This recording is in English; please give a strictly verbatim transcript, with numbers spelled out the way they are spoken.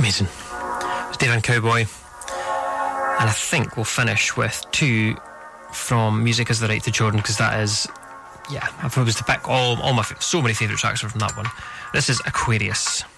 amazing. It was Daytime Cowboy. And I think we'll finish with two from Music Is the Right to Jordan, because that is, yeah, if I was to pick all, all my, so many favourite tracks are from that one. This is Aquarius.